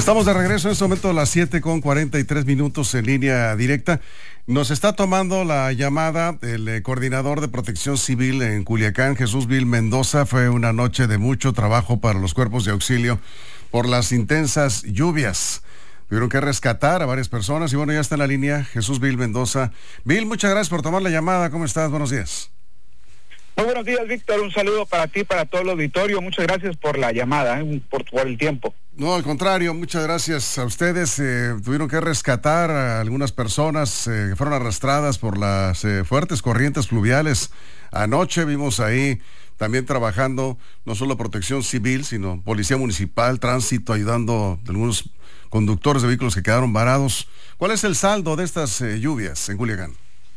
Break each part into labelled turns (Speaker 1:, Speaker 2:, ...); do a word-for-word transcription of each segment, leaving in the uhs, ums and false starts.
Speaker 1: Estamos de regreso en este momento a las siete con cuarenta y tres minutos en línea directa. Nos está tomando la llamada el eh, coordinador de Protección Civil en Culiacán, Jesús Vil Mendoza. Fue una noche de mucho trabajo para los cuerpos de auxilio por las intensas lluvias. Tuvieron que rescatar a varias personas y bueno, ya está en la línea Jesús Vil Mendoza. Vil, muchas gracias por tomar la llamada. ¿Cómo estás? Buenos días.
Speaker 2: Muy buenos días, Víctor. Un saludo para ti, para todo el auditorio. Muchas gracias por la llamada, ¿eh? por, por el tiempo.
Speaker 1: No, al contrario, muchas gracias a ustedes. Eh, tuvieron que rescatar a algunas personas eh, que fueron arrastradas por las eh, fuertes corrientes fluviales. Anoche vimos ahí también trabajando no solo Protección Civil, sino Policía Municipal, Tránsito, ayudando a algunos conductores de vehículos que quedaron varados. ¿Cuál es el saldo de estas eh, lluvias en Culiacán?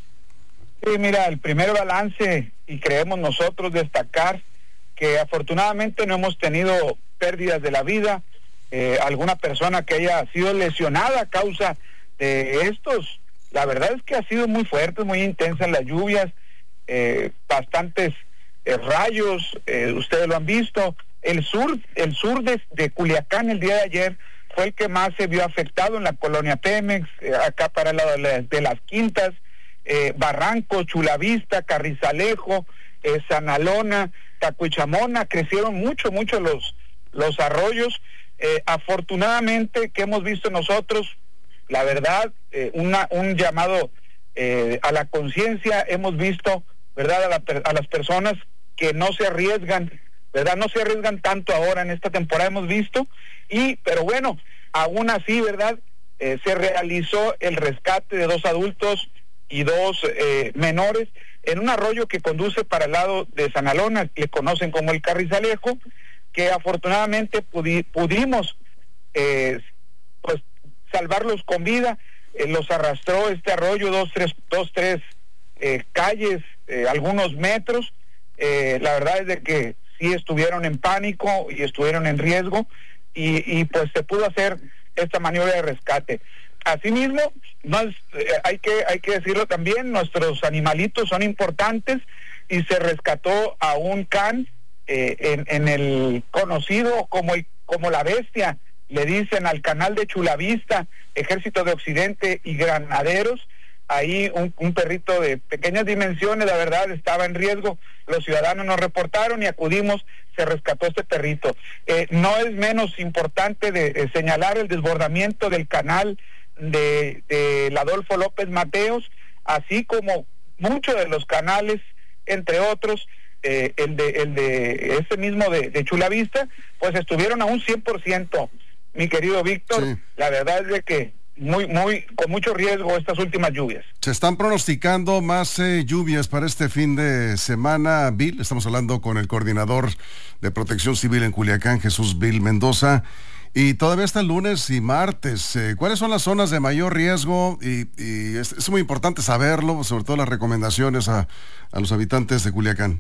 Speaker 2: Sí, mira, el primer balance, y creemos nosotros destacar que afortunadamente no hemos tenido pérdidas de la vida, eh, alguna persona que haya sido lesionada a causa de estos. La verdad es que ha sido muy fuerte, muy intensa las lluvias, eh, bastantes eh, rayos, eh, ustedes lo han visto. El sur, el sur de, de Culiacán el día de ayer fue el que más se vio afectado en la colonia Pemex, eh, acá para el lado de, la, de las Quintas. Eh, Barranco, Chulavista, Carrizalejo, eh, Sanalona, Tacuichamona, crecieron mucho, mucho los, los arroyos. Eh, afortunadamente, que hemos visto nosotros, la verdad, eh, una, un llamado eh, a la conciencia, hemos visto, ¿verdad?, a, la, a las personas que no se arriesgan, ¿verdad?, no se arriesgan tanto ahora en esta temporada, hemos visto, y, pero bueno, aún así, ¿verdad?, eh, se realizó el rescate de dos adultos y dos eh, menores en un arroyo que conduce para el lado de Sanalona, que conocen como el Carrizalejo, que afortunadamente pudi pudimos eh, pues salvarlos con vida. Eh, los arrastró este arroyo dos, tres, dos, tres eh, calles, eh, algunos metros. Eh, la verdad es de que sí estuvieron en pánico y estuvieron en riesgo, y, y pues se pudo hacer esta maniobra de rescate. Asimismo, no es, eh, hay que hay que decirlo también, nuestros animalitos son importantes y se rescató a un can eh, en, en el conocido como el, como la bestia, le dicen al canal de Chulavista, Ejército de Occidente y Granaderos. Ahí un, un perrito de pequeñas dimensiones, la verdad, estaba en riesgo. Los ciudadanos nos reportaron y acudimos, se rescató este perrito. Eh, no es menos importante de, de señalar el desbordamiento del canal de, de Adolfo López Mateos, así como muchos de los canales, entre otros, eh, el de el de ese mismo de, de Chulavista, pues estuvieron a un cien por ciento, mi querido Víctor. Sí. La verdad es de que muy, muy, con mucho riesgo estas últimas lluvias.
Speaker 1: Se están pronosticando más eh, lluvias para este fin de semana, Vil. Estamos hablando con el coordinador de Protección Civil en Culiacán, Jesús Vil Mendoza. Y todavía está el lunes y martes. Eh, ¿Cuáles son las zonas de mayor riesgo? Y, y es, es muy importante saberlo, sobre todo las recomendaciones a, a los habitantes de Culiacán.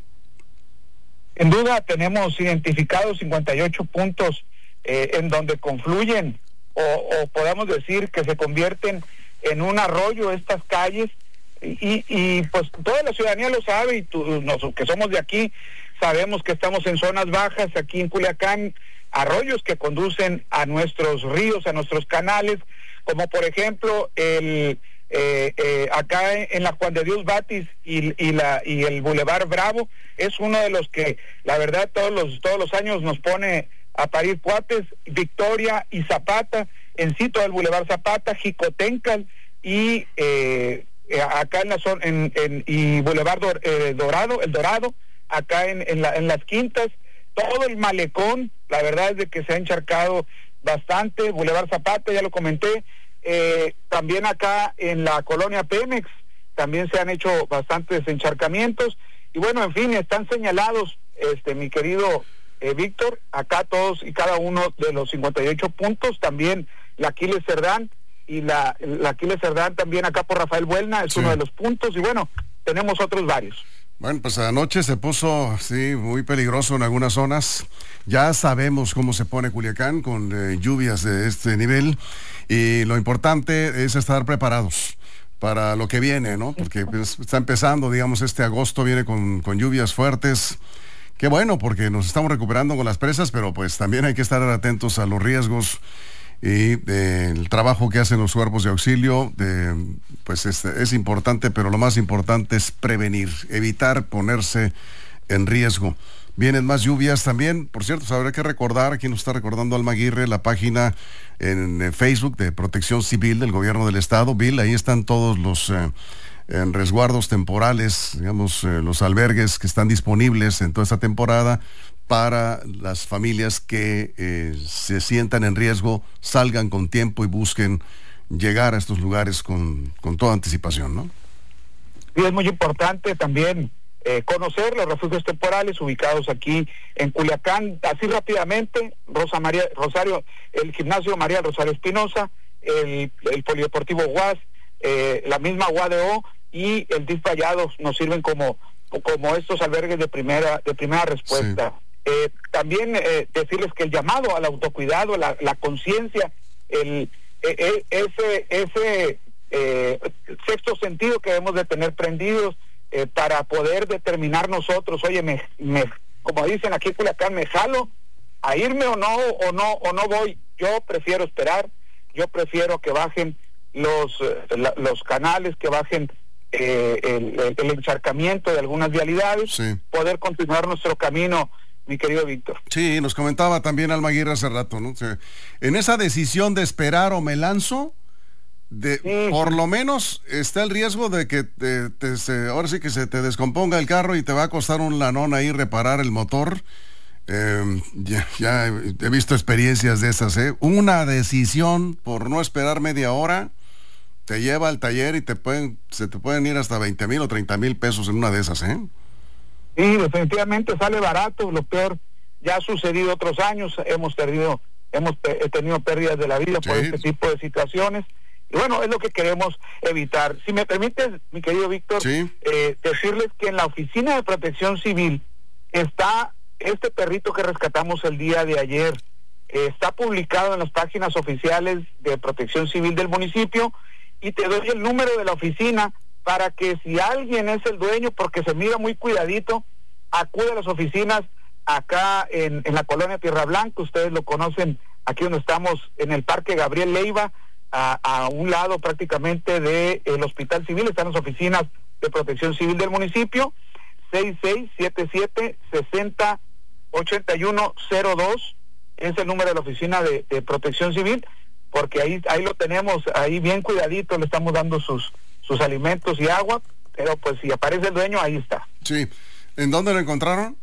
Speaker 2: En duda tenemos identificados cincuenta y ocho puntos eh, en donde confluyen o, o podamos decir que se convierten en un arroyo estas calles, y, y pues toda la ciudadanía lo sabe, y tú, nos, que somos de aquí, sabemos que estamos en zonas bajas aquí en Culiacán, arroyos que conducen a nuestros ríos, a nuestros canales, como por ejemplo el eh, eh, acá en la Juan de Dios Batis y, y la y el Boulevard Bravo es uno de los que la verdad todos los todos los años nos pone a parir cuates. Victoria y Zapata, en sitio del Boulevard Zapata, Jicotencal y eh, acá en la zona en, en y Boulevard Dor, eh, Dorado, el Dorado, acá en, en, la, en las Quintas, todo el malecón, la verdad es de que se ha encharcado bastante. Boulevard Zapata, ya lo comenté, eh, también acá en la colonia Pemex también se han hecho bastantes encharcamientos, y bueno, en fin, están señalados, este mi querido eh, Víctor, acá todos y cada uno de los cincuenta y ocho puntos, también la Aquiles Cerdán, y la, la Aquiles Cerdán también acá por Rafael Buelna es sí. uno de los puntos, y bueno, tenemos otros varios.
Speaker 1: Bueno, pues anoche se puso, sí, muy peligroso en algunas zonas. Ya sabemos cómo se pone Culiacán con eh, lluvias de este nivel, y lo importante es estar preparados para lo que viene, ¿no? Porque pues, está empezando, digamos, este agosto viene con, con lluvias fuertes. Qué bueno, porque nos estamos recuperando con las presas, pero pues también hay que estar atentos a los riesgos y eh, el trabajo que hacen los cuerpos de auxilio, eh, pues es, es importante, pero lo más importante es prevenir, evitar ponerse en riesgo. Vienen más lluvias también, por cierto, habrá que recordar, aquí nos está recordando Alma Aguirre, la página en, en Facebook de Protección Civil del Gobierno del Estado. Bill, ahí están todos los eh, en resguardos temporales, digamos, eh, los albergues que están disponibles en toda esta temporada para las familias que eh, se sientan en riesgo, salgan con tiempo y busquen llegar a estos lugares con, con toda anticipación, ¿no?
Speaker 2: Y es muy importante también Eh, conocer los refugios temporales ubicados aquí en Culiacán. Así rápidamente, Rosa María Rosario, el gimnasio María Rosario Espinosa, el, el polideportivo U A S, eh, la misma U A D O y el D I F Vallados nos sirven como como estos albergues de primera de primera respuesta. Sí. Eh, también eh, decirles que el llamado al autocuidado, la, la conciencia, el, el ese ese eh, sexto sentido que debemos de tener prendidos Eh, para poder determinar nosotros, oye, me, me, como dicen aquí en Culiacán, me jalo a irme o no, o no, o no voy. Yo prefiero esperar, yo prefiero que bajen los, eh, la, los canales, que bajen eh, el, el, el encharcamiento de algunas vialidades, sí. Poder continuar nuestro camino, mi querido Víctor.
Speaker 1: Sí, nos comentaba también Alma Aguirre hace rato, ¿no? O sea, en esa decisión de esperar o me lanzo, De, sí. Por lo menos está el riesgo de que te, te, se, ahora sí que se te descomponga el carro y te va a costar un lanón ahí reparar el motor. Eh, ya, ya he visto experiencias de esas, ¿eh? Una decisión por no esperar media hora te lleva al taller y te pueden, se te pueden ir hasta veinte mil o treinta mil pesos en una de esas, ¿eh?
Speaker 2: Sí, definitivamente sale barato. Lo peor ya ha sucedido otros años, hemos tenido, hemos he tenido pérdidas de la vida, sí, por este tipo de situaciones. Y bueno, es lo que queremos evitar. Si me permites, mi querido Víctor, sí. eh, decirles que en la Oficina de Protección Civil está este perrito que rescatamos el día de ayer. Eh, está publicado en las páginas oficiales de Protección Civil del municipio, y te doy el número de la oficina para que si alguien es el dueño, porque se mira muy cuidadito, acude a las oficinas acá en, en la colonia Tierra Blanca. Ustedes lo conocen, aquí donde estamos, en el Parque Gabriel Leiva, A, a un lado prácticamente del de Hospital Civil. Están las oficinas de Protección Civil del municipio. Seis seis siete siete, seis cero ocho uno cero dos es el número de la oficina de, de Protección Civil, porque ahí ahí lo tenemos, ahí bien cuidadito, le estamos dando sus sus alimentos y agua, pero pues si aparece el dueño, ahí está.
Speaker 1: Sí. ¿En dónde lo encontraron?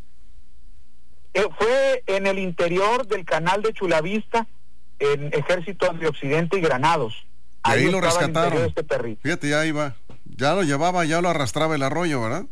Speaker 2: Eh, fue en el interior del canal de Chulavista, en Ejército de Occidente y Granados.
Speaker 1: Ahí, ahí lo rescataron. Este perrito. Fíjate, ya iba, ya lo llevaba, ya lo arrastraba el arroyo, ¿verdad?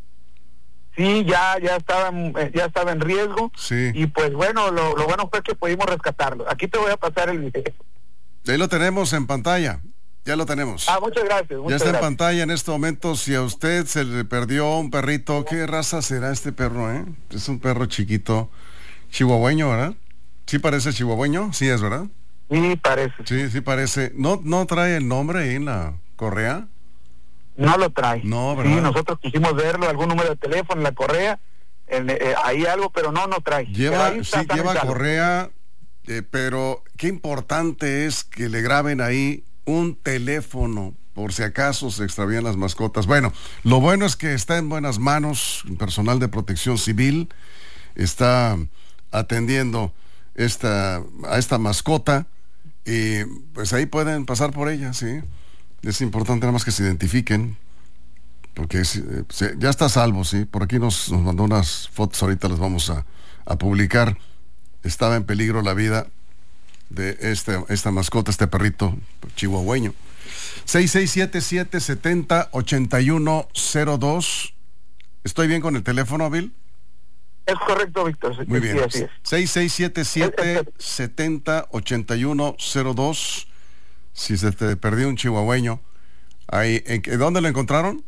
Speaker 2: Sí, ya ya estaba ya estaba en riesgo.
Speaker 1: Sí.
Speaker 2: Y pues bueno, lo, lo bueno fue que pudimos rescatarlo. Aquí te voy a pasar el video.
Speaker 1: Ahí lo tenemos en pantalla. Ya lo tenemos.
Speaker 2: Ah, muchas gracias. Muchas
Speaker 1: ya está
Speaker 2: gracias.
Speaker 1: En pantalla en este momento. Si a usted se le perdió un perrito, ¿qué raza será este perro, eh? Es un perro chiquito, chihuahueño, ¿verdad? Sí parece chihuahueño, sí es, ¿verdad?
Speaker 2: Sí, parece.
Speaker 1: Sí, sí parece. ¿No, no trae el nombre ahí en la correa?
Speaker 2: No lo trae.
Speaker 1: No, ¿verdad?
Speaker 2: Sí, nosotros quisimos verlo, algún número de teléfono en la correa, en, eh, ahí algo, pero no, no trae.
Speaker 1: Lleva, sí, lleva correa, eh, pero qué importante es que le graben ahí un teléfono, por si acaso se extravían las mascotas. Bueno, lo bueno es que está en buenas manos, el personal de Protección Civil está atendiendo esta, a esta mascota. Y pues ahí pueden pasar por ella, sí. Es importante nada más que se identifiquen, porque es, eh, se, ya está a salvo, sí. Por aquí nos, nos mandó unas fotos, ahorita las vamos a, a publicar. Estaba en peligro la vida de este, esta mascota, este perrito chihuahueño. seis seis siete siete, siete cero ocho uno cero dos. ¿Estoy bien con el teléfono, Bill?
Speaker 2: Es correcto, Víctor.
Speaker 1: Muy bien. Sí, así es. seis seis siete siete, siete cero ocho uno cero dos. Si se te perdió un chihuahueño, ahí, ¿en dónde lo encontraron?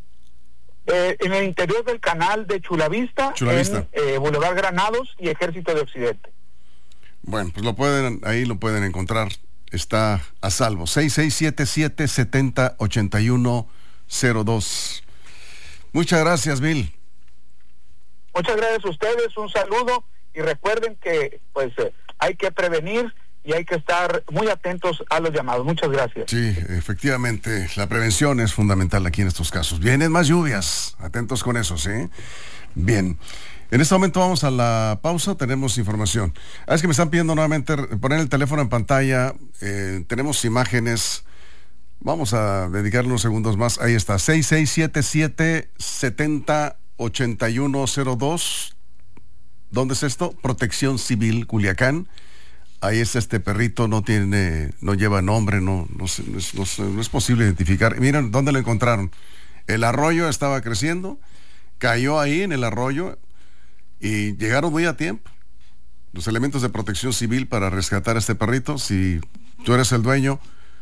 Speaker 2: Eh, en el interior del canal de Chulavista,
Speaker 1: Chulavista.
Speaker 2: en eh, Boulevard Granados y Ejército de Occidente.
Speaker 1: Bueno, pues lo pueden, ahí lo pueden encontrar. Está a salvo. seis seis siete siete, siete cero ocho uno cero dos. Muchas gracias, Bill.
Speaker 2: Muchas gracias a ustedes, un saludo, y recuerden que pues eh, hay que prevenir y hay que estar muy atentos a los llamados. Muchas gracias.
Speaker 1: Sí, efectivamente, la prevención es fundamental aquí en estos casos. Vienen más lluvias, atentos con eso, ¿sí? Bien. En este momento vamos a la pausa, tenemos información. Ah, es que me están pidiendo nuevamente poner el teléfono en pantalla, eh, tenemos imágenes, vamos a dedicarle unos segundos más, ahí está, seis seis siete siete, siete cero ocho uno cero dos, ¿dónde es esto? Protección Civil Culiacán, ahí está este perrito, no tiene, no lleva nombre, no, no, no, es, no, no es posible identificar. Miren dónde lo encontraron, el arroyo estaba creciendo, cayó ahí en el arroyo, y llegaron muy a tiempo los elementos de protección civil para rescatar a este perrito. Si tú eres el dueño,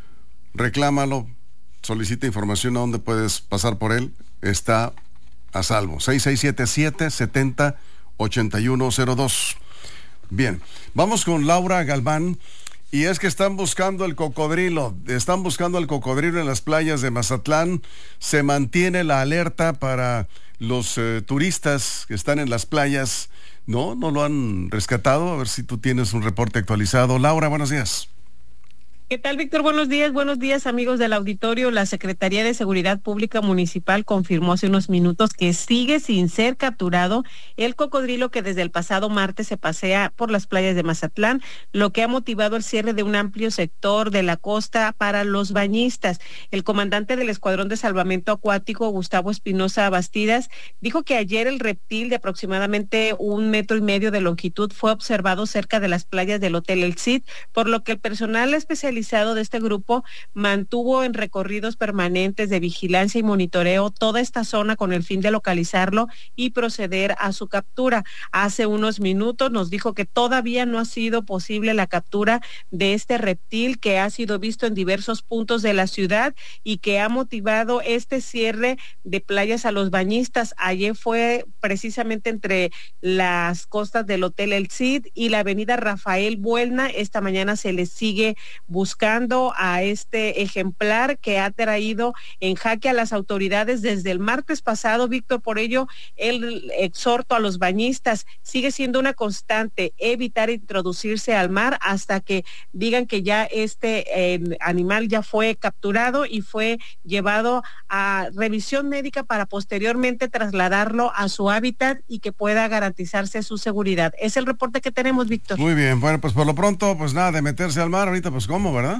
Speaker 1: reclámalo, solicita información a dónde puedes pasar por él, está a salvo. seis seis siete siete, siete cero ocho uno cero dos. Bien, vamos con Laura Galván, y es que están buscando el cocodrilo, están buscando el cocodrilo en las playas de Mazatlán. Se mantiene la alerta para los eh, turistas que están en las playas. No, no lo han rescatado. A ver si tú tienes un reporte actualizado. Laura, buenos días.
Speaker 3: ¿Qué tal, Víctor? Buenos días, buenos días, amigos del auditorio. La Secretaría de Seguridad Pública Municipal confirmó hace unos minutos que sigue sin ser capturado el cocodrilo que desde el pasado martes se pasea por las playas de Mazatlán, lo que ha motivado el cierre de un amplio sector de la costa para los bañistas. El comandante del Escuadrón de Salvamento Acuático, Gustavo Espinosa Bastidas, dijo que ayer el reptil de aproximadamente un metro y medio de longitud fue observado cerca de las playas del Hotel El Cid, por lo que el personal especializado de este grupo mantuvo en recorridos permanentes de vigilancia y monitoreo toda esta zona con el fin de localizarlo y proceder a su captura. Hace unos minutos nos dijo que todavía no ha sido posible la captura de este reptil que ha sido visto en diversos puntos de la ciudad y que ha motivado este cierre de playas a los bañistas. Ayer fue precisamente entre las costas del Hotel El Cid y la avenida Rafael Buelna. Esta mañana se le sigue buscando buscando a este ejemplar que ha traído en jaque a las autoridades desde el martes pasado, Víctor. Por ello, el exhorto a los bañistas sigue siendo una constante, evitar introducirse al mar hasta que digan que ya este eh, animal ya fue capturado y fue llevado a revisión médica para posteriormente trasladarlo a su hábitat y que pueda garantizarse su seguridad. Es el reporte que tenemos, Víctor.
Speaker 1: Muy bien, bueno, pues por lo pronto, pues nada de meterse al mar ahorita, pues cómo, ¿verdad?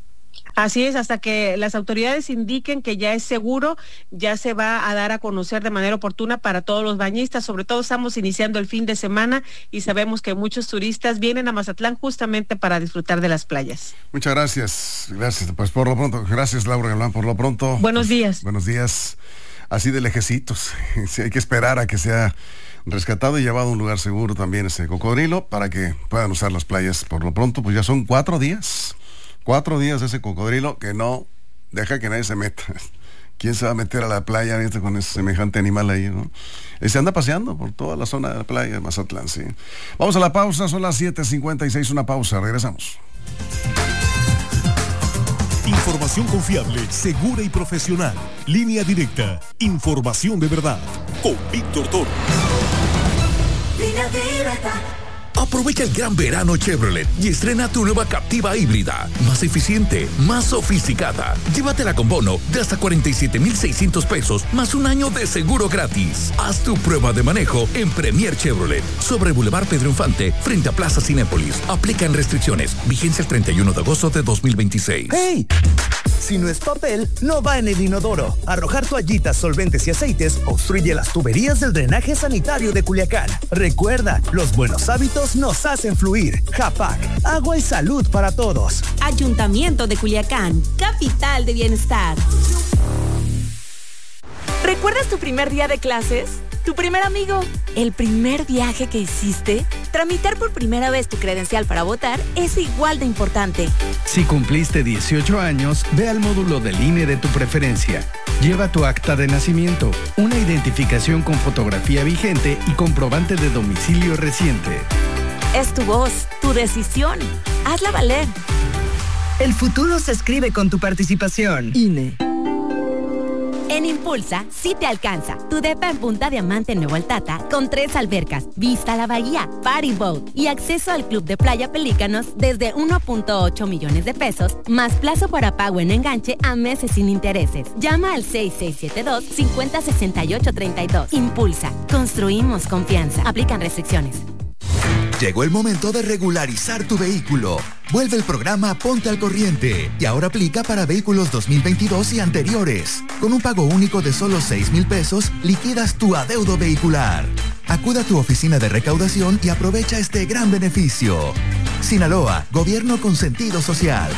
Speaker 3: Así es, hasta que las autoridades indiquen que ya es seguro, ya se va a dar a conocer de manera oportuna para todos los bañistas. Sobre todo estamos iniciando el fin de semana y sabemos que muchos turistas vienen a Mazatlán justamente para disfrutar de las playas.
Speaker 1: Muchas gracias, gracias, pues por lo pronto, gracias Laura Galván, por lo pronto.
Speaker 3: Buenos
Speaker 1: pues,
Speaker 3: días.
Speaker 1: Buenos días, así de lejecitos, sí, hay que esperar a que sea rescatado y llevado a un lugar seguro también ese cocodrilo para que puedan usar las playas. Por lo pronto, pues ya son cuatro días. Cuatro días de ese cocodrilo que no deja que nadie se meta. ¿Quién se va a meter a la playa con ese semejante animal ahí, no? Y se anda paseando por toda la zona de la playa de Mazatlán, sí. Vamos a la pausa, son las siete cincuenta y seis, una pausa, regresamos.
Speaker 4: Información confiable, segura y profesional. Línea directa. Información de verdad. Con Víctor Toro.
Speaker 5: Línea directa.
Speaker 6: Aprovecha el gran verano Chevrolet y estrena tu nueva Captiva híbrida, más eficiente, más sofisticada. Llévatela con bono de hasta cuarenta y siete mil seiscientos pesos, más un año de seguro gratis. Haz tu prueba de manejo en Premier Chevrolet, sobre Boulevard Pedro Infante, frente a Plaza Cinépolis. Aplican restricciones. Vigencia el treinta y uno de agosto de dos mil veintiséis.
Speaker 7: ¡Hey! Si no es papel, no va en el inodoro. Arrojar toallitas, solventes y aceites obstruye las tuberías del drenaje sanitario de Culiacán. Recuerda, los buenos hábitos nos hacen fluir. Japac, agua y salud para todos.
Speaker 5: Ayuntamiento de Culiacán, capital de bienestar. ¿Recuerdas tu primer día de clases? ¿Tu primer amigo? ¿El primer viaje que hiciste? Tramitar por primera vez tu credencial para votar es igual de importante.
Speaker 8: Si cumpliste dieciocho años, ve al módulo del I N E de tu preferencia. Lleva tu acta de nacimiento, una identificación con fotografía vigente y comprobante de domicilio reciente.
Speaker 5: Es tu voz, tu decisión. Hazla valer.
Speaker 9: El futuro se escribe con tu participación. I N E.
Speaker 5: En Impulsa, sí te alcanza. Tu depa en Punta Diamante en Nuevo Altata, con tres albercas, vista a la bahía, party boat y acceso al club de playa Pelícanos desde uno punto ocho millones de pesos, más plazo para pago en enganche a meses sin intereses. Llama al seis seis siete dos, cinco cero seis ocho tres dos. Impulsa, construimos confianza. Aplican restricciones.
Speaker 9: Llegó el momento de regularizar tu vehículo. Vuelve el programa Ponte al Corriente y ahora aplica para vehículos dos mil veintidós y anteriores. Con un pago único de solo seis mil pesos, liquidas tu adeudo vehicular. Acuda a tu oficina de recaudación y aprovecha este gran beneficio. Sinaloa, gobierno con sentido social.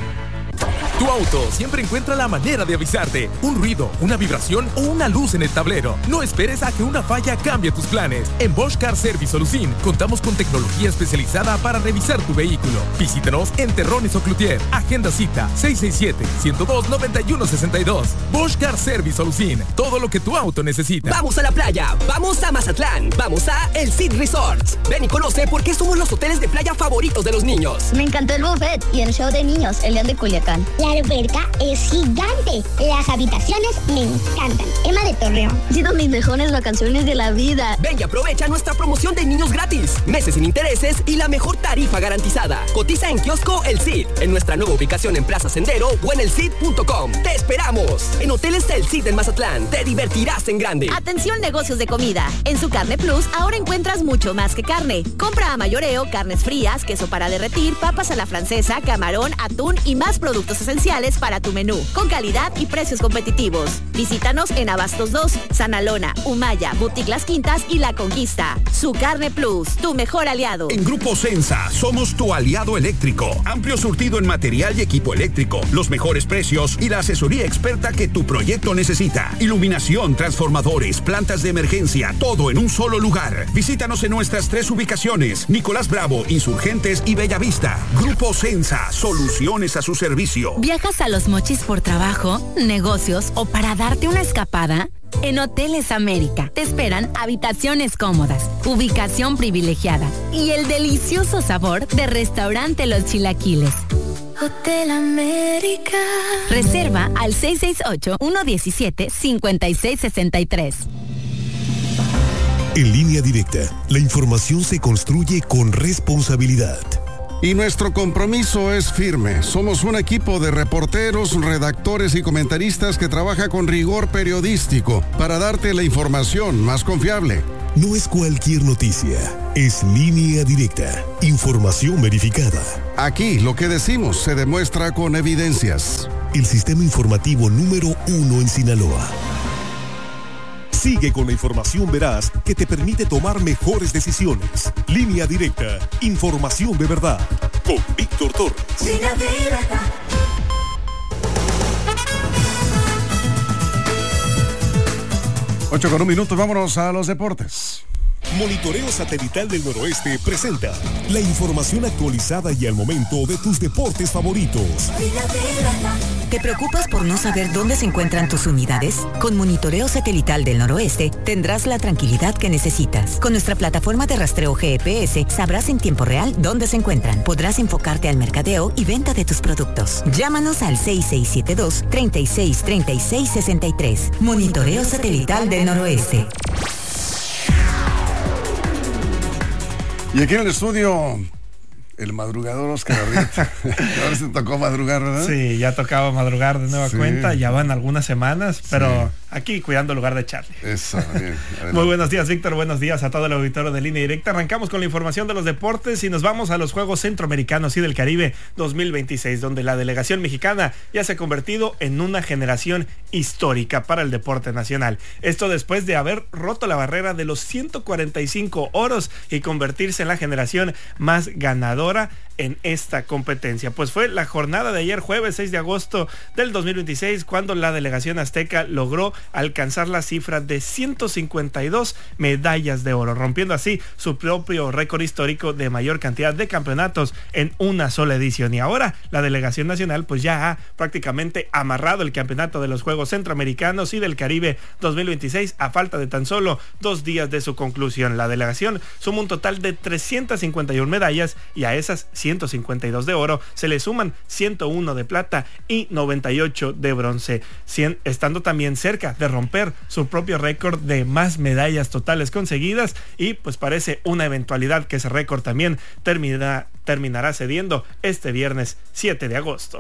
Speaker 10: Tu auto siempre encuentra la manera de avisarte. Un ruido, una vibración o una luz en el tablero. No esperes a que una falla cambie tus planes. En Bosch Car Service Solución contamos con tecnología especializada para revisar tu vehículo. Visítanos en Terrones o Cloutier. Agenda cita seis seis siete, uno cero dos, nueve uno seis dos. Bosch Car Service Solución. Todo lo que tu auto necesita.
Speaker 11: Vamos a la playa. Vamos a Mazatlán. Vamos a El Cid Resorts. Ven y conoce por qué somos los hoteles de playa favoritos de los niños.
Speaker 12: Me encantó el buffet y el show de niños, el León de Culiacán. La alberca es gigante. Las habitaciones me encantan. Emma de Torreón. Ha sido mis mejores vacaciones de la vida.
Speaker 11: Ven y aprovecha nuestra promoción de niños gratis. Meses sin intereses y la mejor tarifa garantizada. Cotiza en Kiosco El Cid, en nuestra nueva ubicación en Plaza Sendero o en el cid punto com. ¡Te esperamos! En Hoteles El Cid en Mazatlán. Te divertirás en grande.
Speaker 5: Atención, negocios de comida. En su Carne Plus ahora encuentras mucho más que carne. Compra a mayoreo, carnes frías, queso para derretir, papas a la francesa, camarón, atún y más productos esenciales para tu menú, con calidad y precios competitivos. Visítanos en Abastos dos, Sanalona, Humaya, Boutique Las Quintas y La Conquista. Su Carne Plus, tu mejor aliado.
Speaker 13: En Grupo Sensa, somos tu aliado eléctrico. Amplio surtido en material y equipo eléctrico, los mejores precios y la asesoría experta que tu proyecto necesita. Iluminación, transformadores, plantas de emergencia, todo en un solo lugar. Visítanos en nuestras tres ubicaciones: Nicolás Bravo, Insurgentes y Bellavista. Grupo Sensa, soluciones a su servicio.
Speaker 5: ¿Viajas a Los Mochis por trabajo, negocios o para darte una escapada? En Hoteles América te esperan habitaciones cómodas, ubicación privilegiada y el delicioso sabor de restaurante Los Chilaquiles.
Speaker 12: Hotel América.
Speaker 5: Reserva al seis seis ocho, uno uno siete, cinco seis seis tres.
Speaker 4: En Línea Directa, la información se construye con responsabilidad.
Speaker 1: Y nuestro compromiso es firme. Somos un equipo de reporteros, redactores y comentaristas que trabaja con rigor periodístico para darte la información más confiable.
Speaker 4: No es cualquier noticia, es Línea Directa, información verificada.
Speaker 1: Aquí lo que decimos se demuestra con evidencias.
Speaker 4: El sistema informativo número uno en Sinaloa. Sigue con la información veraz que te permite tomar mejores decisiones. Línea Directa, información de verdad. Con Víctor Torres.
Speaker 14: Línea Directa.
Speaker 1: Ocho con un minuto, vámonos a los deportes.
Speaker 4: Monitoreo Satelital del Noroeste presenta la información actualizada y al momento de tus deportes favoritos.
Speaker 15: ¿Te preocupas por no saber dónde se encuentran tus unidades? Con Monitoreo Satelital del Noroeste tendrás la tranquilidad que necesitas. Con nuestra plataforma de rastreo G P S sabrás en tiempo real dónde se encuentran. Podrás enfocarte al mercadeo y venta de tus productos. Llámanos al seis seis siete dos, tres seis tres seis seis tres. Monitoreo Satelital del Noroeste.
Speaker 1: Y aquí en el estudio, el madrugador Oscar Arrieta. Ahora se tocó madrugar, ¿verdad?
Speaker 16: Sí, ya tocaba madrugar de nueva sí. cuenta. Ya van algunas semanas, pero sí. aquí cuidando el lugar de Charlie.
Speaker 1: Eso, bien.
Speaker 16: Muy buenos días, Víctor. Buenos días a todo el auditorio de Línea Directa. Arrancamos con la información de los deportes y nos vamos a los Juegos Centroamericanos y del Caribe dos mil veintiséis, donde la delegación mexicana ya se ha convertido en una generación histórica para el deporte nacional. Esto después de haber roto la barrera de los ciento cuarenta y cinco oros y convertirse en la generación más ganadora en esta competencia. Pues fue la jornada de ayer jueves seis de agosto del dos mil veintiséis cuando la delegación azteca logró alcanzar la cifra de ciento cincuenta y dos medallas de oro, rompiendo así su propio récord histórico de mayor cantidad de campeonatos en una sola edición. Y ahora la delegación nacional pues ya ha prácticamente amarrado el campeonato de los Juegos Centroamericanos y del Caribe dos mil veintiséis a falta de tan solo dos días de su conclusión. La delegación suma un total de trescientas cincuenta y una medallas y a esas ciento cincuenta y dos de oro, se le suman ciento uno de plata y noventa y ocho de bronce, cien, estando también cerca de romper su propio récord de más medallas totales conseguidas, y pues parece una eventualidad que ese récord también termina, terminará cediendo este viernes siete de agosto.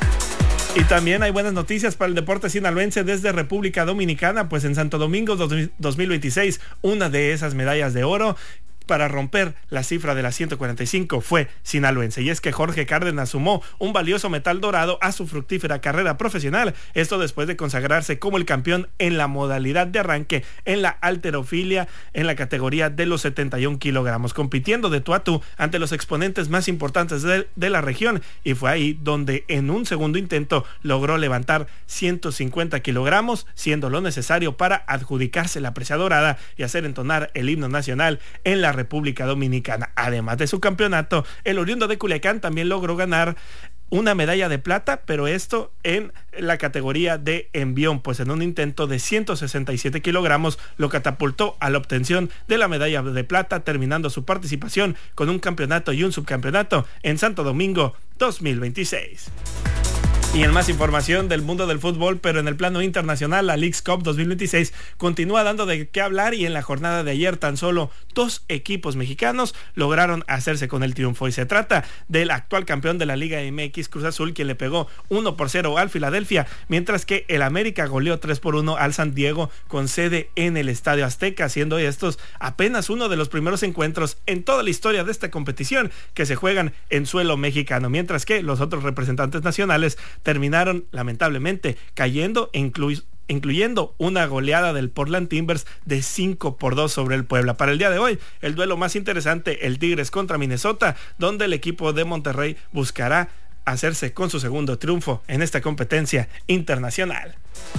Speaker 16: Y también hay buenas noticias para el deporte sinaloense desde República Dominicana, pues en Santo Domingo dos mil veintiséis, una de esas medallas de oro para romper la cifra de las ciento cuarenta y cinco fue sinaloense, y es que Jorge Cárdenas sumó un valioso metal dorado a su fructífera carrera profesional, esto después de consagrarse como el campeón en la modalidad de arranque en la halterofilia en la categoría de los setenta y un kilogramos, compitiendo de tú a tú ante los exponentes más importantes de, de la región, y fue ahí donde en un segundo intento logró levantar ciento cincuenta kilogramos, siendo lo necesario para adjudicarse la presea dorada y hacer entonar el himno nacional en la República Dominicana. Además de su campeonato, el oriundo de Culiacán también logró ganar una medalla de plata, pero esto en la categoría de envión, pues en un intento de ciento sesenta y siete kilogramos lo catapultó a la obtención de la medalla de plata, terminando su participación con un campeonato y un subcampeonato en Santo Domingo dos mil veintiséis. Y en más información del mundo del fútbol, pero en el plano internacional, la Leagues Cup dos mil veintiséis continúa dando de qué hablar, y en la jornada de ayer tan solo dos equipos mexicanos lograron hacerse con el triunfo, y se trata del actual campeón de la Liga M X, Cruz Azul, quien le pegó uno por cero al Filadelfia, mientras que el América goleó tres por uno al San Diego con sede en el Estadio Azteca, siendo estos apenas uno de los primeros encuentros en toda la historia de esta competición que se juegan en suelo mexicano, mientras que los otros representantes nacionales terminaron lamentablemente cayendo, inclu- incluyendo una goleada del Portland Timbers de cinco por dos sobre el Puebla. Para el día de hoy, el duelo más interesante, el Tigres contra Minnesota, donde el equipo de Monterrey buscará hacerse con su segundo triunfo en esta competencia internacional.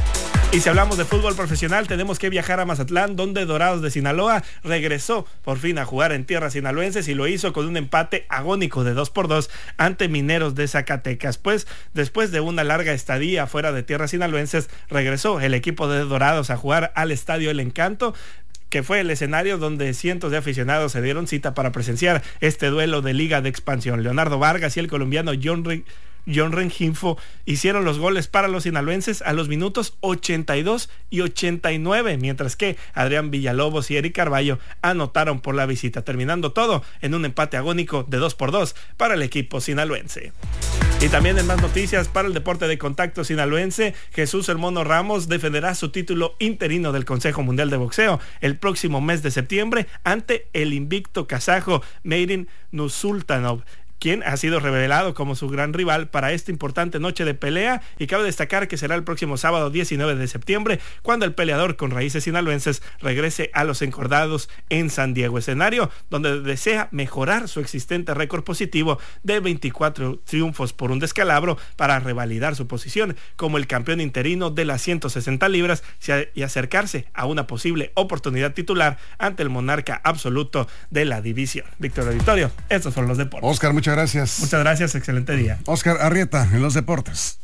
Speaker 16: Y si hablamos de fútbol profesional, tenemos que viajar a Mazatlán, donde Dorados de Sinaloa regresó por fin a jugar en tierras sinaloenses, y lo hizo con un empate agónico de dos por dos ante Mineros de Zacatecas. Pues después de una larga estadía fuera de tierras sinaloenses, regresó el equipo de Dorados a jugar al Estadio El Encanto, que fue el escenario donde cientos de aficionados se dieron cita para presenciar este duelo de Liga de Expansión. Leonardo Vargas y el colombiano John Rick John Rengifo hicieron los goles para los sinaloenses a los minutos ochenta y dos y ochenta y nueve, mientras que Adrián Villalobos y Eric Carballo anotaron por la visita, terminando todo en un empate agónico de dos por dos para el equipo sinaloense. Y también en más noticias para el deporte de contacto sinaloense, Jesús El Mono Ramos defenderá su título interino del Consejo Mundial de Boxeo el próximo mes de septiembre ante el invicto kazajo Meirin Nursultanov, quien ha sido revelado como su gran rival para esta importante noche de pelea, y cabe destacar que será el próximo sábado diecinueve de septiembre cuando el peleador con raíces sinaloenses regrese a los encordados en San Diego, escenario donde desea mejorar su existente récord positivo de veinticuatro triunfos por un descalabro para revalidar su posición como el campeón interino de las ciento sesenta libras y acercarse a una posible oportunidad titular ante el monarca absoluto de la división. Víctor Auditorio, estos fueron los deportes.
Speaker 1: Oscar, muchas gracias.
Speaker 16: Muchas gracias, excelente día.
Speaker 1: Oscar Arrieta, en los deportes.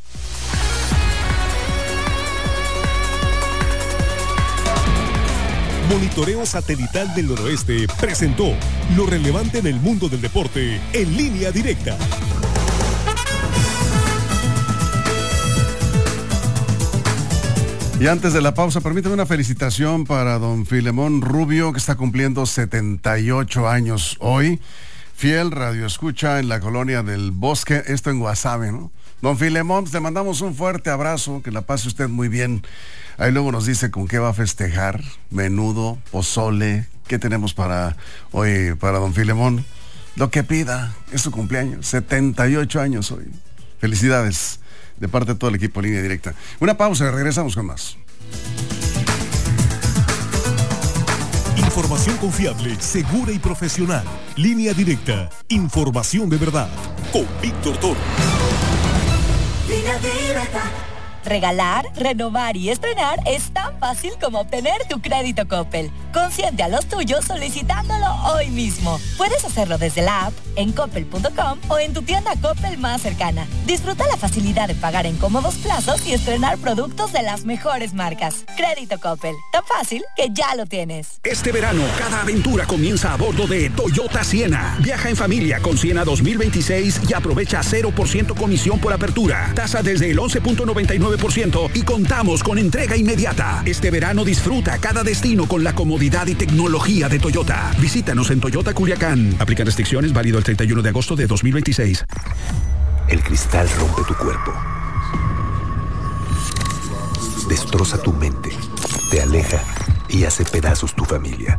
Speaker 4: Monitoreo Satelital del Noroeste presentó lo relevante en el mundo del deporte en línea directa.
Speaker 1: Y antes de la pausa, permítame una felicitación para don Filemón Rubio, que está cumpliendo setenta y ocho años hoy. Fiel radioescucha en la colonia del Bosque, esto en Guasave, ¿no? Don Filemón, te mandamos un fuerte abrazo, que la pase usted muy bien. Ahí luego nos dice con qué va a festejar, menudo, pozole, ¿qué tenemos para hoy para don Filemón? Lo que pida, es su cumpleaños, setenta y ocho años hoy. Felicidades de parte de todo el equipo Línea Directa. Una pausa y regresamos con más.
Speaker 4: Información confiable, segura y profesional. Línea Directa. Información de verdad. Con Víctor Toro.
Speaker 14: Línea Directa. Regalar, renovar y estrenar es tan fácil como obtener tu crédito Coppel.
Speaker 17: Consiente a los tuyos solicitándolo hoy mismo. Puedes hacerlo desde la app, en coppel punto com o en tu tienda Coppel más cercana. Disfruta la facilidad de pagar en cómodos plazos y estrenar productos de las mejores marcas. Crédito Coppel, tan fácil que ya lo tienes.
Speaker 13: Este verano, cada aventura comienza a bordo de Toyota Siena. Viaja en familia con Siena dos mil veintiséis y aprovecha cero por ciento comisión por apertura. Tasa desde el once punto noventa y nueve por ciento y contamos con entrega inmediata. Este verano disfruta cada destino con la comodidad y tecnología de Toyota. Visítanos en Toyota Culiacán. Aplican restricciones, válido el treinta y uno de agosto de dos mil veintiséis.
Speaker 18: El cristal rompe tu cuerpo. Destroza tu mente. Te aleja y hace pedazos tu familia.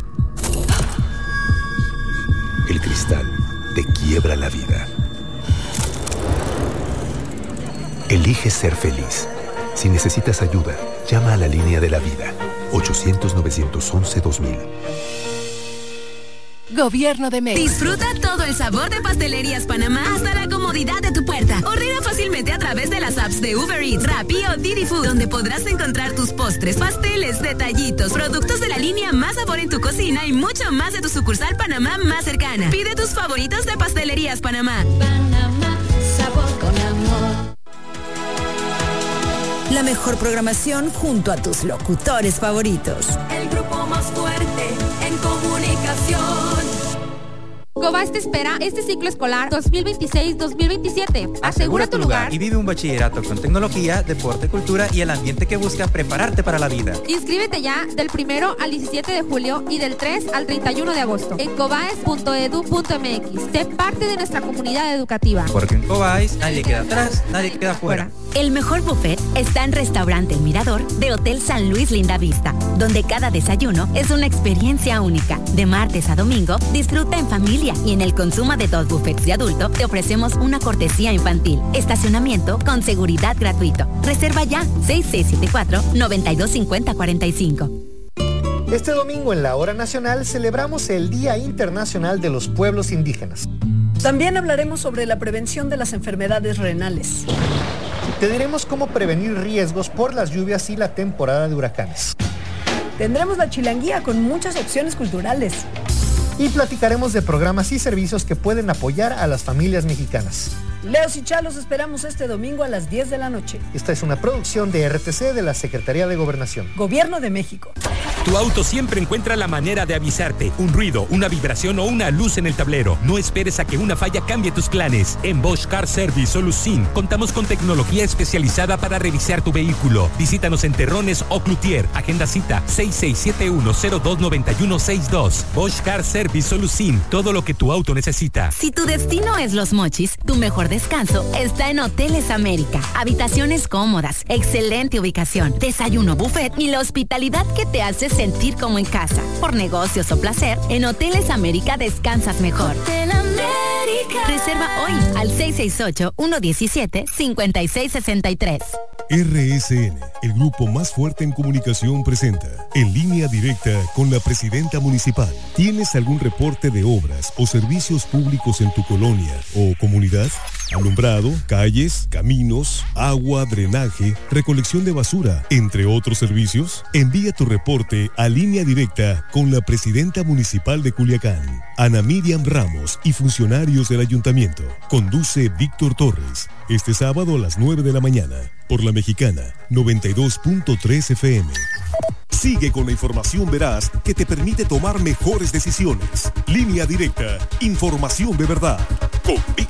Speaker 18: El cristal te quiebra la vida. Elige ser feliz. Si necesitas ayuda, llama a la línea de la vida. ochocientos, novecientos once, dos mil.
Speaker 5: Gobierno de México.
Speaker 19: Disfruta todo el sabor de Pastelerías Panamá hasta la comodidad de tu puerta. Ordena fácilmente a través de las apps de Uber Eats, Rappi o Didi Food, donde podrás encontrar tus postres, pasteles, detallitos, productos de la línea Más Sabor en tu cocina y mucho más de tu sucursal Panamá más cercana. Pide tus favoritos de Pastelerías Panamá.
Speaker 5: Panamá, sabor con amor.
Speaker 15: La mejor programación junto a tus locutores favoritos.
Speaker 19: El grupo más fuerte en comunicación.
Speaker 20: Cobas te espera este ciclo escolar dos mil veintiséis dos mil veintisiete. Asegura tu lugar
Speaker 21: y vive un bachillerato con tecnología, deporte, cultura y el ambiente que busca prepararte para la vida.
Speaker 20: Inscríbete ya del primero al diecisiete de julio y del tres al treinta y uno de agosto en cobaes punto edu punto m x. Sé parte de nuestra comunidad educativa.
Speaker 21: Porque en Cobaes nadie queda atrás, nadie queda fuera.
Speaker 5: El mejor buffet está en Restaurante El Mirador de Hotel San Luis Linda Vista, donde cada desayuno es una experiencia única. De martes a domingo, disfruta en familia y en el consumo de dos buffets de adulto te ofrecemos una cortesía infantil. Estacionamiento con seguridad gratuito. Reserva ya seis seis siete cuatro, nueve dos cinco cero cuatro cinco.
Speaker 22: Este domingo en la Hora Nacional celebramos el Día Internacional de los Pueblos Indígenas.
Speaker 23: También hablaremos sobre la prevención de las enfermedades renales.
Speaker 22: Te diremos cómo prevenir riesgos por las lluvias y la temporada de huracanes.
Speaker 23: Tendremos la chilanguía con muchas opciones culturales.
Speaker 22: Y platicaremos de programas y servicios que pueden apoyar a las familias mexicanas.
Speaker 23: Leos y Chalos esperamos este domingo a las diez de la noche.
Speaker 22: Esta es una producción de R T C de la Secretaría de Gobernación.
Speaker 23: Gobierno de México.
Speaker 10: Tu auto siempre encuentra la manera de avisarte. Un ruido, una vibración o una luz en el tablero. No esperes a que una falla cambie tus planes. En Bosch Car Service Solusin contamos con tecnología especializada para revisar tu vehículo. Visítanos en Terrones o Cloutier. Agenda cita seis seis siete uno, cero dos nueve uno seis dos. Bosch Car Service Solusin. Todo lo que tu auto necesita.
Speaker 5: Si tu destino es Los Mochis, tu mejor descanso está en Hoteles América. Habitaciones cómodas, excelente ubicación, desayuno buffet y la hospitalidad que te hace sentir como en casa. Por negocios o placer, en Hoteles América descansas mejor.
Speaker 19: Hotel América.
Speaker 5: Reserva hoy al seis seis ocho, uno uno siete, cinco seis seis tres.
Speaker 4: R S N, el grupo más fuerte en comunicación, presenta En Línea Directa con la Presidenta Municipal. ¿Tienes algún reporte de obras o servicios públicos en tu colonia o comunidad? Alumbrado, calles, caminos, agua, drenaje, recolección de basura, entre otros servicios. Envía tu reporte a Línea Directa con la Presidenta Municipal de Culiacán, Ana Miriam Ramos, y funcionarios del Ayuntamiento. Conduce Víctor Torres. Este sábado a las nueve de la mañana, por La Mexicana, noventa y dos punto tres F M. Sigue con la información veraz que te permite tomar mejores decisiones. Línea Directa, información de verdad. Con Víctor